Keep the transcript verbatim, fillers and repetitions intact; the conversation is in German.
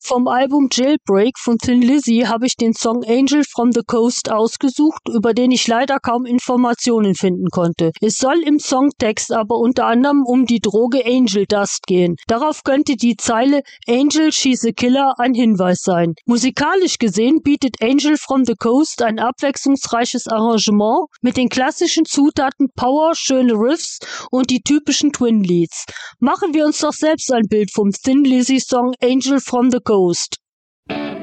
Vom Album Jailbreak von Thin Lizzy habe ich den Song Angel from the Coast ausgesucht, über den ich leider kaum Informationen finden konnte. Es soll im Songtext aber unter anderem um die Droge Angel Dust gehen. Darauf könnte die Zeile Angel, she's a killer ein Hinweis sein. Musikalisch gesehen bietet Angel from the Coast ein abwechslungsreiches Arrangement mit den klassischen Zutaten Power, schöne Riffs und die typischen Twin Leads. Machen wir uns doch selbst ein Bild vom Thin Lizzy Song Angel from the Coast.